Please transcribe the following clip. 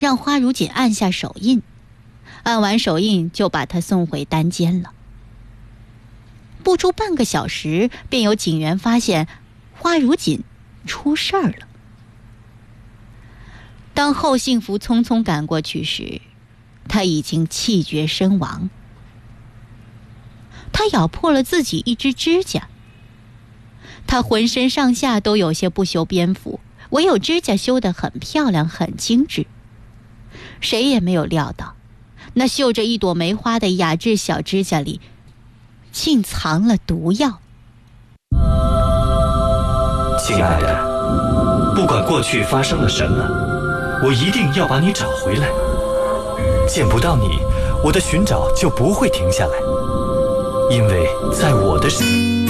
让花如锦按下手印，按完手印就把他送回单间了。不出半个小时，便有警员发现花如锦出事儿了。当后幸福匆匆赶过去时，他已经气绝身亡。他咬破了自己一只指甲，他浑身上下都有些不修边幅，唯有指甲修得很漂亮很精致。谁也没有料到，那绣着一朵梅花的雅致小指甲里竟藏了毒药。 亲爱的，不管过去发生了什么，我一定要把你找回来。见不到你，我的寻找就不会停下来，因为在我的